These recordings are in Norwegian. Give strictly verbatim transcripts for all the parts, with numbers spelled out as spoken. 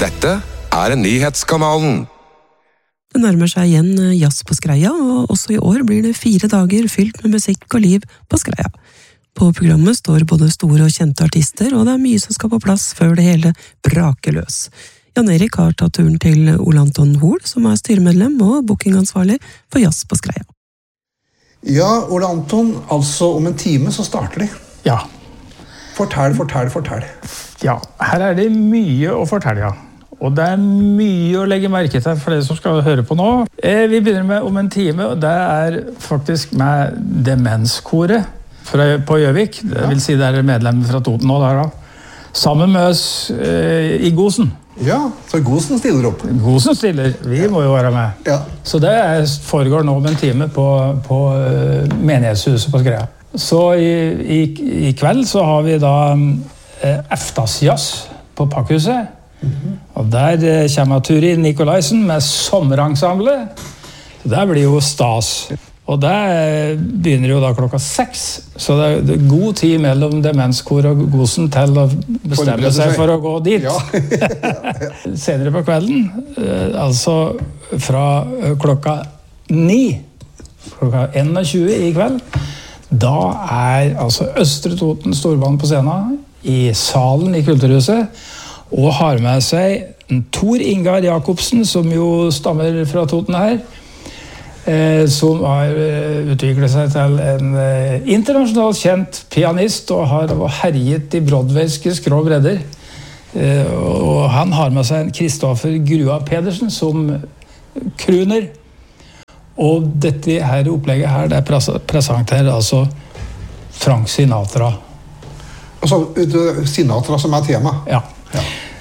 Dette er Nyhetskanalen. Det nærmer seg igjen jazz på Skreia, og også i år blir det fire dager fylt med musikk og liv på Skreia. På programmet står både store og kjente artister, og det er mye som skal på plass før det hele braker løs. Jan Erik har tatt turen til Ole Anton Hoel, som er styremedlem og bookingansvarlig for jazz på Skreia. Ja, Ole Anton, altså om en time så starter de. Ja. Fortell, fortell, fortell. Ja, her er det mye å fortelle, ja. Og det er mye å legge merke til for dere som skal høre på nå. Eh, vi begynner med om en time, og det er faktisk med Demenskoret fra, på Gjøvik. Det vil si det er medlem fra Toten nå der da. Sammen med oss eh, i Gosen. Ja, så Gosen stiller opp. Gosen stiller, vi ja. Må jo være med. Ja. Så det er, foregår nå om en time på, på uh, menighetshuset på Skreia. Så i, i, i kveld så har vi da eh, Eftasjazz på Pakkhuset. Mm-hmm. Og der eh, kommer Turid Nikolaisen med sommerensemble. Det blir jo stas. Og det eh, begynner jo da klokka seks. Så det er, det er god tid mellom Demenskor og Gosen til å bestemme seg for å gå dit. Ja. Senere på kvelden, eh, altså fra eh, klokka ni, klokka tjueen i kveld, da er altså Østre Toten Storband på scenen i salen i Kulturhuset, og har med seg Tor Ingar Jakobsen, som jo stammer fra Toten her, eh, som har eh, utviklet seg til en eh, internasjonalt kjent pianist, og har herjet i Broadwayske skrå bredder. Eh, og han har med seg en Kristoffer Grua Pedersen som kruner. Og dette her opplegget her, det presenterer altså Frank Sinatra. Altså Sinatra som er tema? Ja. Ja.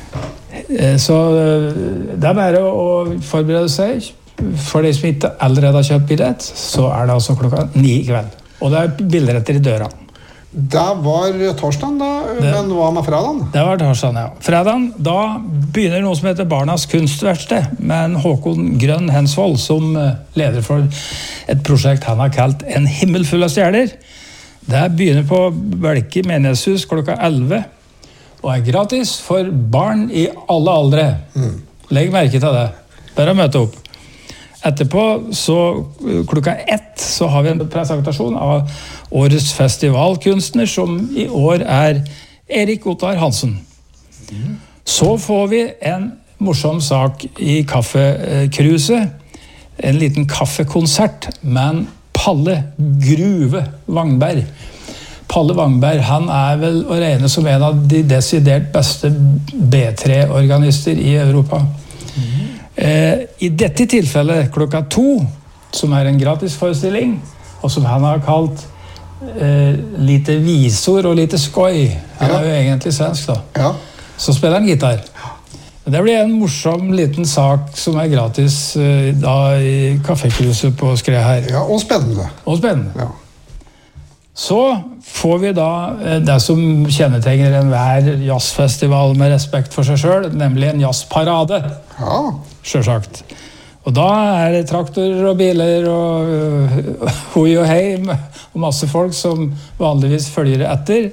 Så det er bare å forberede seg. For de som ikke allerede har kjøpt billett, så er det altså klokka ni i kveld. Og det er billetter i døra. Det var torsdagen da, det, men hva med fredagen? Det var torsdagen, ja. Fredagen, da begynner noe som heter Barnas kunstverksted, med Håkon Grønn Hensvold som leder for et prosjekt han har kalt En himmel full av stjerner. Det begynner på Belke menighetshus klokka elleve, og er gratis for barn i alle aldre. Mm. Legg merke til det. Bare møte opp. Etterpå, så klokka ett, så har vi en presentasjon av årets festivalkunstner, som i år er Erik Ottar Hansen. Mm. Så får vi en morsom sak i kaffekruset. En liten kaffekonsert med Palle Gruve Wangberg. Palle Wangberg, han er vel å regne som en av de desidert beste B tre-organister i Europa. Mm. Eh, I dette tilfellet klokka to, som er en gratis forestilling, og som han har kalt eh, lite visor og lite skoj. Han ja. Er jo egentlig svensk da. Ja. Så spiller han gitar. Det blir en morsom liten sak som er gratis eh, da i kaffekruset på Skreia her. Ja, og spennende. Og spennende. Ja. Så får vi da det som kjennetegner en hver jazzfestival med respekt for seg selv, nemlig en jazzparade. Ja. Selvsagt. Og da er det traktorer og biler og uh, hoi og hei og masse folk som vanligvis følger etter.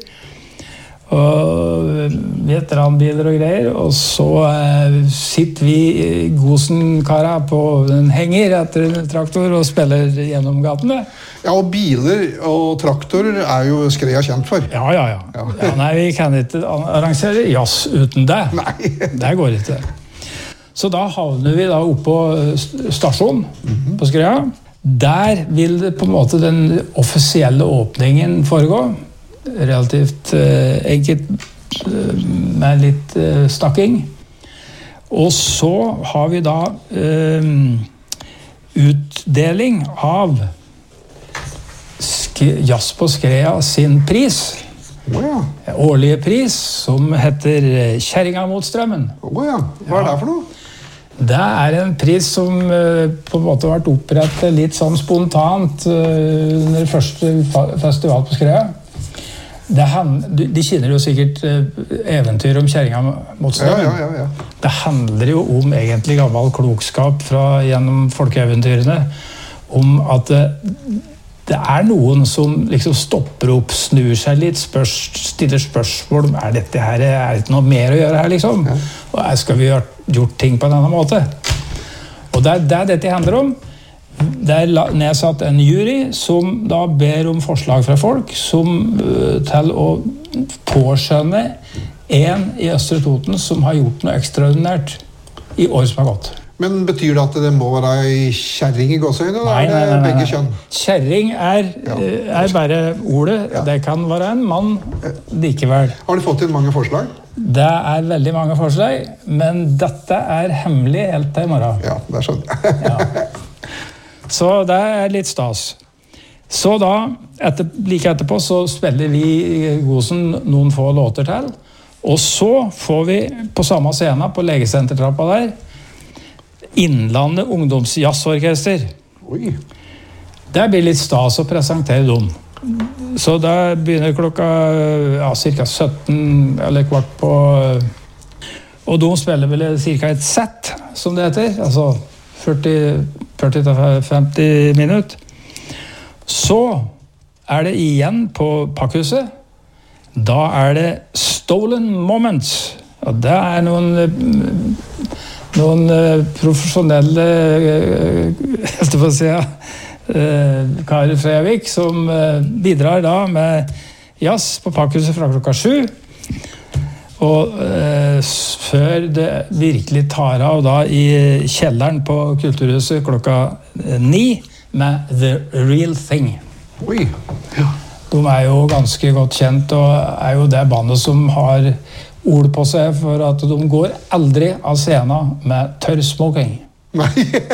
Og veteranbiler og greier. Og så uh, sitter vi Gosen-kara på en henger etter en traktor og spiller gjennom gatene. Ja, og biler og traktorer er jo Skreia kjent for. Ja, ja, ja. ja. ja nei, vi kan ikke arrangere jazz uten det. Nei. Det går ikke. Så da havner vi da oppe på stasjonen mm-hmm. på Skreia. Der vil det på en måte den offisielle åpningen foregå. Relativt eh, enkelt eh, med litt eh, snakking. Og så har vi da eh, utdeling av Jazz på Skreia sin pris. Oh, ja. Årlige pris som heter Kjerringa mot strømmen. Oh, ja. Hva er det for noe? Det er en pris som uh, på en måte har vært opprettet litt sånn spontant uh, under første festival på Skreia. Det hand, de kjenner jo sikkert uh, eventyr om Kjerringa mot strømmen. Ja, ja, ja, ja. Det handler jo om egentlig gammel klokskap fra, gjennom folkeeventyrene, om at uh, det er noen som liksom stopper opp, snur seg litt, spørs, stiller spørsmål om er dette her, er det noe mer å gjøre her liksom? Ja. Og her skal vi ha gjort ting på en annen måte. Og det er det dette handler om. Det er nedsatt en jury som da ber om forslag fra folk som, uh, til å påskjønne en i Østre Toten som har gjort noe ekstraordinært i år som har gått. Men betyr det at det må være i kjerring i gåsøyne, eller Nei, er det nei, nei, nei. begge kjønn? Kjerring er, Ja. uh, er bare ordet. Ja. Det kan være en mann likevel. Har du fått inn mange forslag? Det er veldig mange forslag, men dette er hemmelig helt til i morgen. Ja, det skjønner jeg. Ja. Så det er litt stas. Så da, etter, like etterpå, så spiller vi i Gosen noen få låter til. Og så får vi på samme scene på legesentertrappa der Innlandet ungdomsjazzorkester. Oi. Det blir litt stas å presentere dem. Så da begynner klokka ja, cirka sytten eller kvart på. Og de spiller vel cirka et sett, som det heter. Altså førti til femti minutter. Så er det igjen på Pakkhuset. Da er det Stolen Moments. Og det er noen noen profesjonelle jeg skal få si Kari Frevik som bidrar da med jazz på Pakkhuset fra klokka sju. Og eh, før det virkelig tar av da i kjelleren på Kulturhuset klokka ni med The Real Thing. Oi. Ja. De er jo ganske godt kjent og er jo det bandet som har ord på seg for at de går aldri av scenen med tørr smoking. Nei.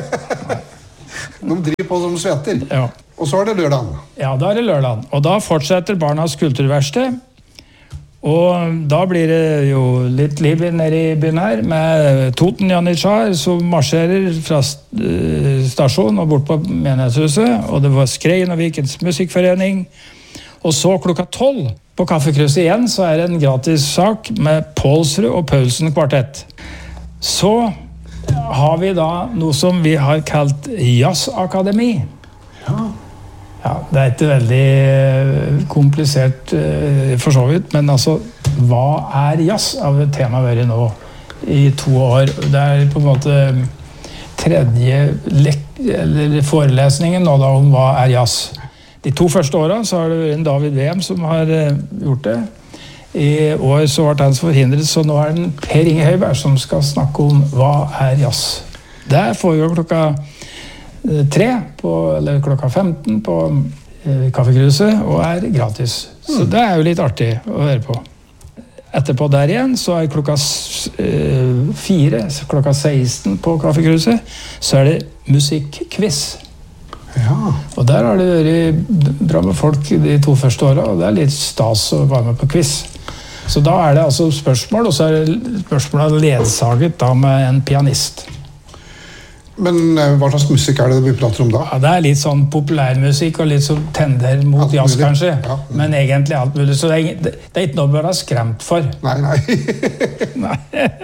De driver på som svetter. Ja. Og så er det lørdagen. Ja, da er det lørdagen. Og da fortsetter Barnas kulturverksted. Og da blir det jo litt liv nede i byen her, med Toten Janitsjar som marsjerer fra stasjonen og bort på menighetshuset, og det var Skreien og Vikens Musikkforening. Og så klokka tolv på Kaffekrysset igjen, så er det en gratis sak med Pålsrud og Paulsen kvartett. Så har vi da noe som vi har kalt Jazzakademi. Ja. Ja, det er ikke veldig komplisert for så vidt, men altså, hva er jazz av et tema vært nå i to år? Det er på en måte tredje eller forelesningen nå da om hva er jazz. De to første årene så har det vært en David Wem som har gjort det. I år så ble han forhindret, så nå er det Per Inge Høiberg som skal snakke om hva er jazz. Der får vi jo klokka tre, på, eller klokka femten på eh, Kaffekruset, og er gratis. Så det er jo litt artig å høre på. Etterpå der igjen, så er klokka eh, fire, klokka seksten på Kaffekruset, så er det musikkquiz. Ja. Og der har det vært bra med folk de to første årene, og det er litt stas å være med på quiz. Så da er det altså spørsmål, og så er det spørsmålet ledsaget da med en pianist. Men hva slags musikk er det vi prater om da? Ja, det er litt sånn populærmusikk og litt sånn tender mot Alt jazz, mulig. kanskje. Ja. Men egentlig alt mulig. Så det er, det er ikke noe å være skremt for. Nei, nei. Nei.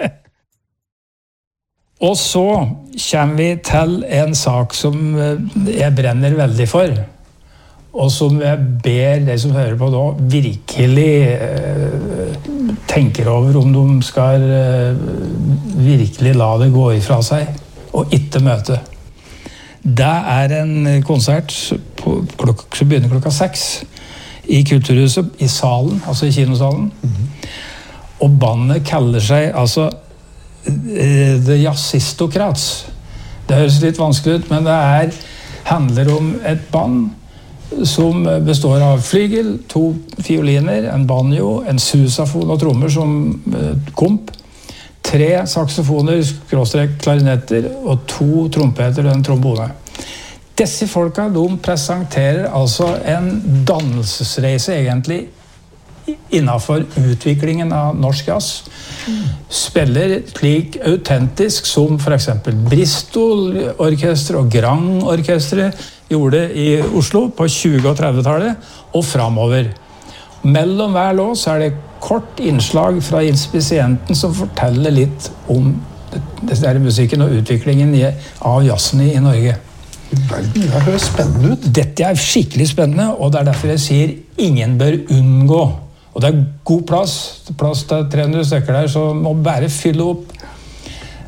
Og så kommer vi til en sak som jeg brenner veldig for. Og som jeg ber de som hører på da, virkelig eh, tenker over om de skal eh, virkelig la det gå ifra seg. Og ikke møte. Det er en konsert på klok- som begynner klokka seks i Kulturhuset, i salen, altså i kinosalen. Mm-hmm. Og bandet kaller seg altså uh, The Jazzistokrats. Det høres litt vanskelig ut, men det er, handler om et band som består av flygel, to fioliner, en banjo, en susafon og trommer som uh, komp. Tre saksofoner, skråstrek, klarinetter og to trompeter og en trombone. Disse folka, de presenterer altså en dannelsesreise egentlig innenfor utviklingen av norsk jazz. Spiller slik autentisk som for eksempel Bristol-orkester og Grand-orkestret gjorde i Oslo på tjue- og tredve-tallet og fremover. Mellom hver lås er det kort innslag fra inspisienten som forteller litt om denne musikken og utviklingen av jazzen i Norge. Det høres spennende ut. Dette er skikkelig spennende, og det er derfor jeg sier ingen bør unngå. Og det er god plass, plass til tre hundre stykker der, så må bare fylle opp.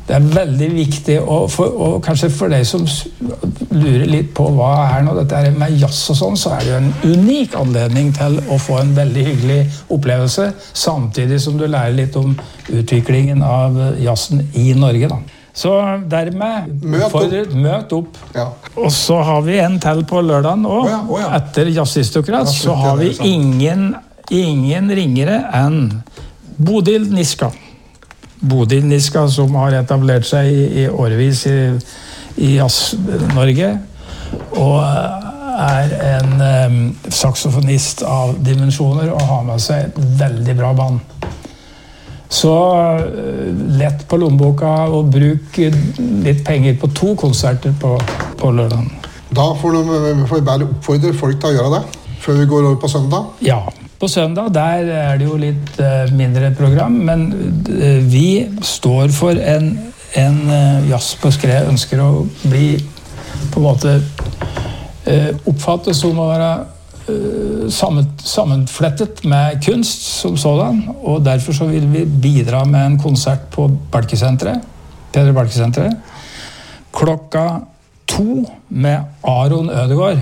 Det er veldig viktig, og, for, og kanskje for deg som lurer litt på hva er nå dette er med jazz og sånn, så er det jo en unik anledning til å få en veldig hyggelig opplevelse, samtidig som du lærer litt om utviklingen av jazzen i Norge, da. Så dermed møt opp. Møt opp. Ja. Og så har vi en til på lørdagen også. Oh ja, oh ja. Etter Jazzistokrat så har vi ingen, ingen ringere enn Bodil Niska. Bodil Niska, som har etablert seg i, i årevis i, i Jazz-Norge, og er en um, saksofonist av dimensjoner og har med seg et veldig bra band. Så lett på lommeboka og bruk litt penger på to konserter på, på lørdagen. Da får, de, får vi bare oppfordre folk til å gjøre det, før vi går over på søndag. Ja, på søndag der er det jo litt uh, mindre program, men uh, vi står for en, en uh, jazz på skred, ønsker å bli på en måte uh, oppfattet som å være Sammen, sammenflettet med kunst som sådan, og derfor så vil vi bidra med en konsert på Balkesenteret, Peder Balkesenteret, klokka to med Aron Ødegaard.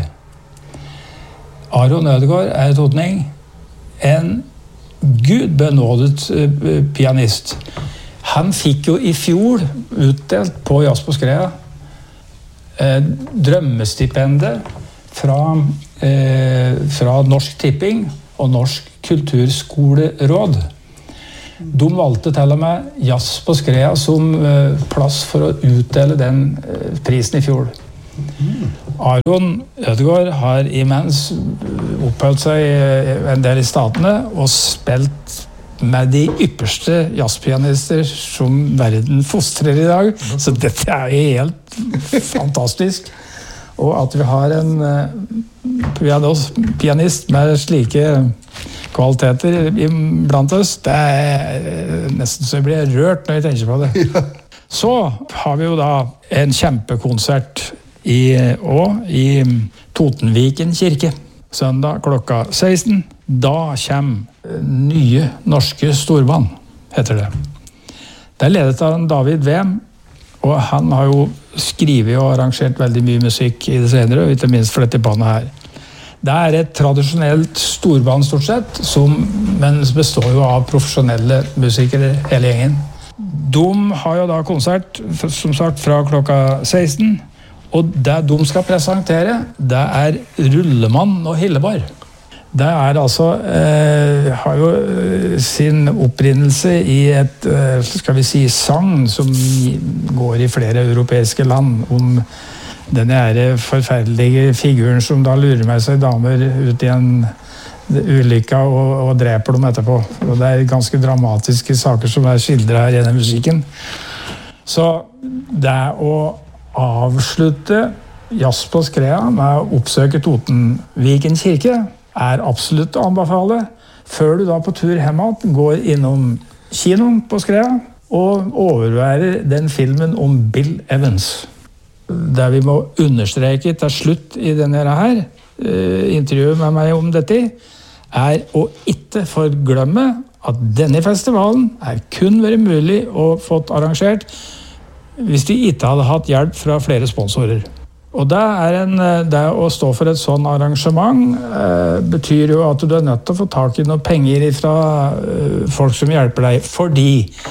Aron Ødegaard er totning, en gudbenådet uh, pianist. Han fikk jo i fjor utdelt på Jazz på Skrea uh, drømmestipendet fra Eh, fra Norsk Tipping og Norsk Kulturskoleråd. De valgte til og med Jazz på Skrea som eh, plass for å utdele den eh, prisen i fjor. Aron Ødegaard har imens oppholdt seg en del i statene og spilt med de ypperste jazzpianister som verden fostrer i dag. Så dette er helt fantastisk. Og at vi har en pianist med slike kvaliteter blant oss, det er nesten så jeg blir rørt når jeg tenker på det. Ja. Så har vi jo da en kjempekonsert i, og, i Totenviken kirke. Søndag klokka seksten. Da kommer Nye Norske Storband, heter det. Det er ledet av David Wem, og han har jo skrivet og arrangert veldig mye musikk i det senere, og ikke minst for dette bandet her. Det er et tradisjonelt storband stort sett, som, men består jo av profesjonelle musikere hele gjengen. De har jo da konsert, som sagt, fra klokka seksten, og det de skal presentere, det er Rullemann og Hillebar. Det er altså, eh, har jo sin opprinnelse i et, eh, skal vi si, sang som går i flere europeiske land om denne her forferdelige figuren som da lurer med seg damer ut i en ulykke og, og dreper dem etterpå. Og det er ganske dramatiske saker som er skildret her i denne musikken. Så det er å avslutte Jazz på Skrea med å oppsøke Totenviken kirke er absolutt å anbefale. Før du da på tur hjemme går innom kinoen på Skrea og overværer den filmen om Bill Evans. Det vi må understreke til slutt i denne her intervjuet med meg om dette, er å ikke forglemme at denne festivalen er kun vært mulig å fått arrangert hvis de ikke hadde hatt hjelp fra flere sponsorer. Og det, er en, det å stå for et sånn arrangement eh, betyr jo at du er nødt til å få tak i noen penger fra eh, folk som hjelper deg, fordi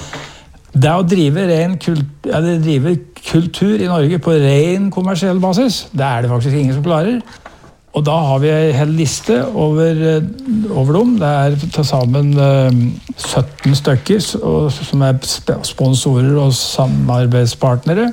det å drive, ren kult, eller drive kultur i Norge på ren kommersiell basis, det er det faktisk ingen som klarer. Og da har vi en hel liste over, over dem. Det er til sammen sytten stykker som er sponsorer og samarbeidspartnere.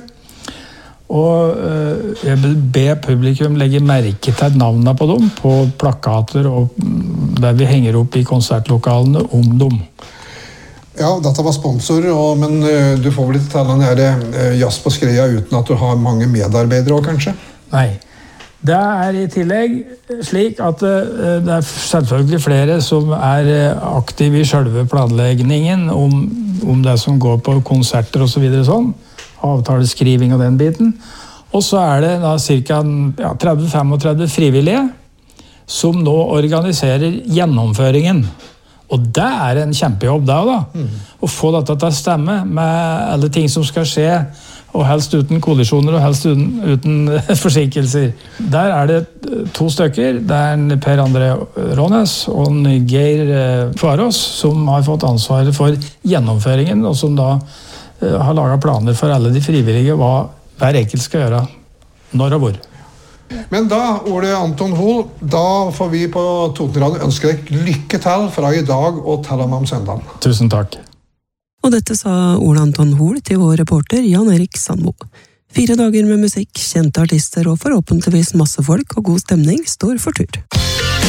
Og jeg vil be publikum legge merke til navnene på dem på plakater og der vi henger opp i konsertlokalene om dem. Ja, dette var sponsor, og, men du får vel ikke til den her Jazz på Skrea uten at du har mange medarbeidere også, kanskje? Nei. Det er i tillegg slik at det er selvfølgelig flere som er aktive i selve planleggingen om, om det som går på konserter og så videre sånn, avtaleskriving og den biten. Og så er det da ca. Ja, tretti til femogtretti frivillige som nå organiserer gjennomføringen. Og det er en kjempejobb da, da. Mm. Å få dette til å stemme med alle ting som skal skje, og helst uten kollisjoner og helst uten, uten forsinkelser. Der er det to stykker. Det er en Per André Rånes og en Geir Kvarås som har fått ansvaret for gjennomføringen, og som da uh, har laget planer for alle de frivillige hva hver enkelt skal gjøre, når og hvor. Men da, Ole Anton Hoel, da får vi på Totenradio ønske deg lykke til fra i dag og til og med om søndagen. Tusen takk. Og dette sa Ole Anton Hoel til vår reporter Jan Erik Sandmo. Fire dager med musikk, kjente artister og forhåpentligvis masse folk og god stemning står for tur.